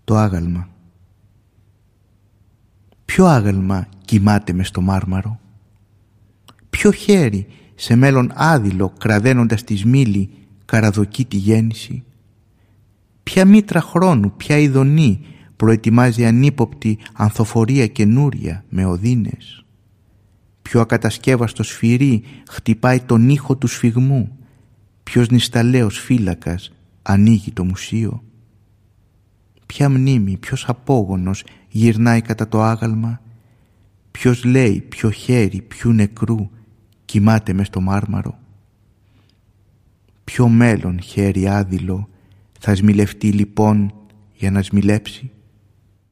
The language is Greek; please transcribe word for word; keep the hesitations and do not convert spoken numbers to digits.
Το άγαλμα. Ποιο άγαλμα κοιμάται μες στο μάρμαρο? Ποιο χέρι σε μέλλον άδειλο κραδένοντας τη σμήλη καραδοκεί τη γέννηση? Ποια μήτρα χρόνου, ποια ειδονή προετοιμάζει ανύποπτη ανθοφορία καινούρια με οδύνες? Ποιο ακατασκεύαστο σφυρί χτυπάει τον ήχο του σφιγμού? Ποιος νησταλέος φύλακας ανοίγει το μουσείο? Ποια μνήμη, ποιος απόγονος γυρνάει κατά το άγαλμα? Ποιος λέει ποιο χέρι, ποιου νεκρού κοιμάται μες στο μάρμαρο? Ποιο μέλλον χέρι άδειλο θα σμιλευτεί λοιπόν για να σμιλέψει?